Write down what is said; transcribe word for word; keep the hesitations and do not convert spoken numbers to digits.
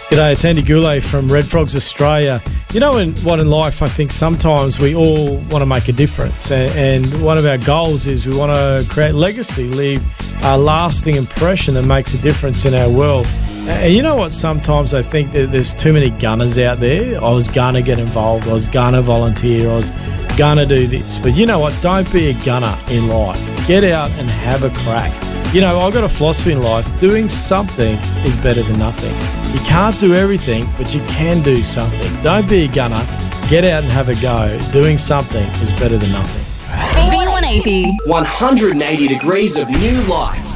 G'day, it's Andy Goulet from Red Frogs Australia. You know in, what in life, I think sometimes we all want to make a difference, and, and one of our goals is we want to create legacy, leave a lasting impression that makes a difference in our world. And you know what, sometimes I think that there's too many gunners out there. I was gonna get involved, I was gonna volunteer, I was gonna do this. But you know what, don't be a gunner in life. Get out and have a crack. You know, I've got a philosophy in life, doing something is better than nothing. You can't do everything, but you can do something. Don't be a gunner, get out and have a go. Doing something is better than nothing. V one eighty. one hundred eighty degrees of new life.